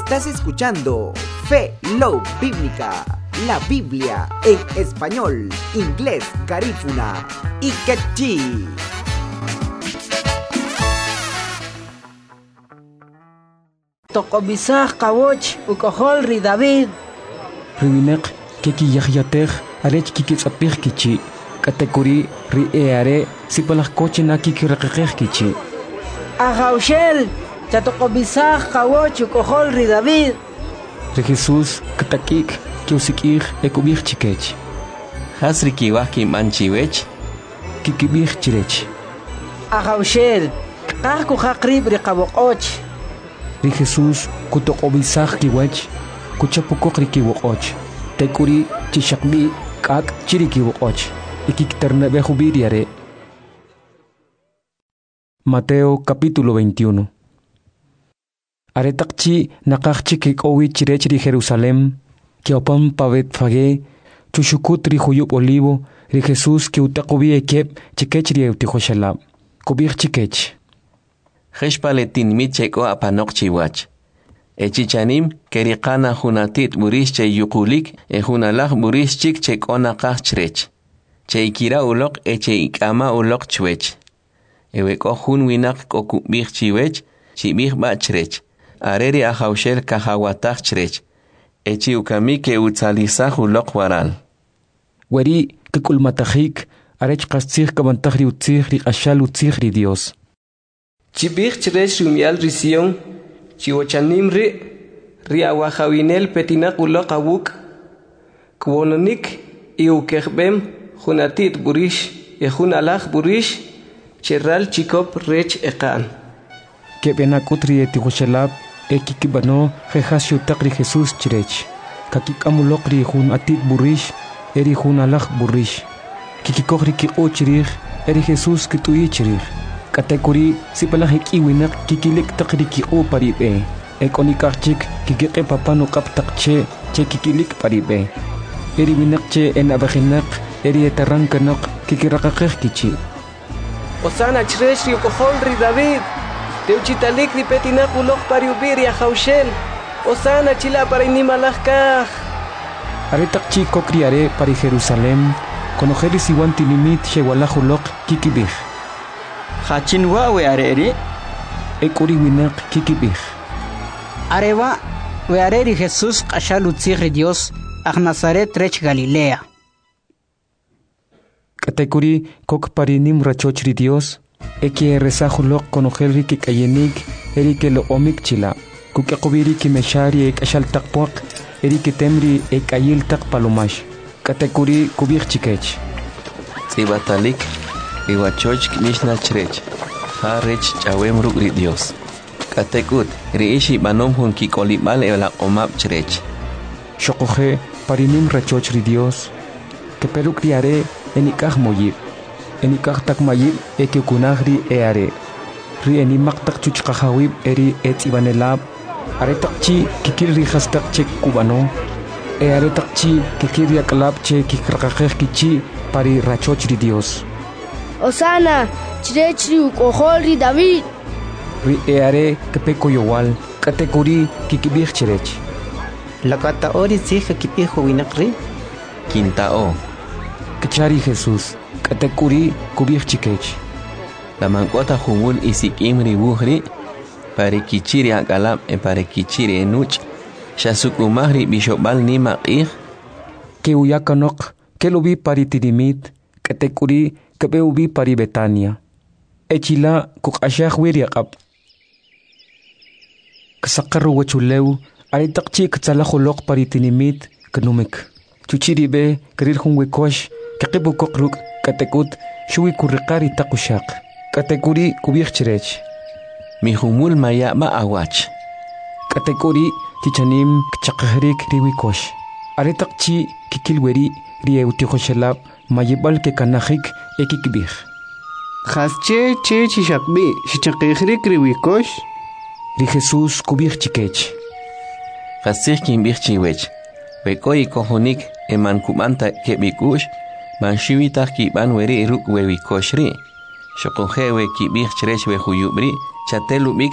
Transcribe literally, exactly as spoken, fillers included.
Estás escuchando Fe Love Bíblica, la Biblia en español, inglés, garífuna y quechí. Tokobisah kawoch ukohol ri David. Riwinek keki yahyatech arech kikits apich kichi. Katekuri ri eare sipalach koche na kikirakekech kichi. Ahaushel chatokobisah kawoch ukohol ri David. Re Jesús katakik kiusikich ekubich chikech. Hasri kiwah ki manchiwech Kikibich chirech. Ahaushel kah kuhakrib ri kawokoch. Ri Jesús kutokobisah kiwech kuchapukok ri kiwokoch. Tekuri chishakbi kak chiri kiwokoch. Ikikternabe jubiriare. Mateo capítulo veintiuno. Aretakchi nakakchi kikowi chirech ri Jerusalem, kiopam pavet fage, chushukut ri huyup olivo, ri Jesús ki utakobi ekep chikech ri eutihoshalab. Kubir chikech. Jeshpaletin micheko apanok chiwach. Echichanim kerikana hunatit burish che yukulik e hunalach burish chik chekona kach chrech. Che ikira ulok e che ikama ulok chwech. Eweko hun winak kokubich chiwech, chibich ba chrech. Areri ahaushel kahawatach chrech. Echi ukami ke utzalisah ulok waral. Weri kikulmatahik, arech kastzich kabantahri utzich ri ashal utzich ri Dios. Chibich chrech rumial risión, chiwochanim ri, ri awahawinel petinak ulok awuk, kwononik iukehbem, Junatit burish, e junalach burish, cherral chikop rech ekan. Kebenakutri etihoshalab, ekikibano, jehasio takri Jesús chirech. Kakikamulokri jun atit burish, eri junalach burish. Kikikokri kiko chirich, eri Jesús kitui chirich. Katekuri sipalahik iwinak kikilik takri kiko paribe. Ekonikachik kikike papano kaptakche, che kikilik paribe. Eri winakche en abajinak, eri etarankanok kikirakakech kichi. Osana chrech ri ukohol ri David. Teuchitalik ri petinak ulok pariubir ya haushel. Osana chila para inimalach kach. Aretakchi kokriare pari Jerusalem, konojeris iwan tinimit shewalach ulok kikibich. Hachinwa we areri. Ekuri winak kikibich. Areva we areri Jesús kashal utzich Dios ach Nazaret rech Galilea. Katekuri kok parinim rachoch ri Dios, eki resahulok konojelri ki kayenik, eri ke lo omik chila, kukakubiri ki meshari ek ashal takpuak, eri ke temri ek ayil tak palomash. Katekuri kubich chikech. Zibatalik, iwachoch mishna chrech. Ha rech chawem ruk ri Dios. Katekut, riishi banom hun ki kolibal ela omap chrech. Shokoje parinim rachoch ri Dios, ke peru kriare enikah moyib, enikah tak mayib eke kunahri eare, ri enimak tak chuchkahawib eri et ibanelab, are takchi kikir ri hastak chek kubano, eare takchi kikir yakalab che kikrakakeh kichi pari rachoch ri Dios. Osana, chrech ri ukohol ri David. Ri eare kepeko yowal, katekuri kikibich chrech. Lakata ori zika kipijo winakri. Quintao. Kachari Jesús, katekuri kubich chikech. La mancota jungul isikim ribuhri, pare kichiri akalab e pare kichiri enuch, shasukumahri bishobal ni maqih. Ke uyakanok, ke lubi pari tidimit, katekuri kebe ubi pari Betania. Echila kukashah wiriakap. Kasakaru wachulew, aritakchi katsalahulok pari tinimit, kanumik. Chuchiribe, karir hungwekosh, kakibu kokruk, katekut, shui kurikari takushak. Katekuri kubich chirech. Mi humul maya ma awach. Katekuri chichanim kchakahrik riwikosh. Aretakchi kikilweri rieutikoshalab mayibal ke kanahik ekikibich. Hasche che chishakbi, shichakihrik riwikosh. Ri Jesús kubich chikech. Hasich kimbich chiwech. Bekoi kohonik eman kumanta kebikush, man shiwitah kiban weri ruk wewikoshri. Shokohewe kibich chrech we huyubri, chatelu